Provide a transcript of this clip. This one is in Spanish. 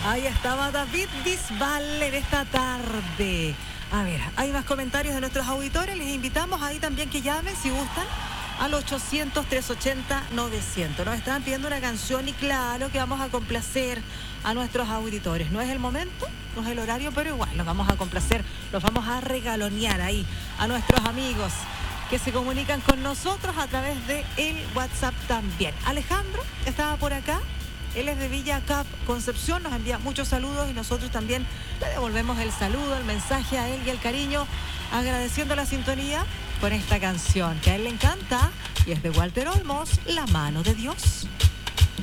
Ahí estaba David Bisbal en esta tarde. A ver, hay más comentarios de nuestros auditores. Les invitamos ahí también que llamen si gustan al 800-380-900. Nos están pidiendo una canción y claro que vamos a complacer a nuestros auditores. No es el momento, no es el horario, pero igual los vamos a complacer, los vamos a regalonear ahí a nuestros amigos que se comunican con nosotros a través de el WhatsApp también. Alejandro estaba por acá. Él es de Villa Cap Concepción, nos envía muchos saludos y nosotros también le devolvemos el saludo, el mensaje a él y el cariño, agradeciendo la sintonía con esta canción que a él le encanta y es de Walter Olmos, La mano de Dios.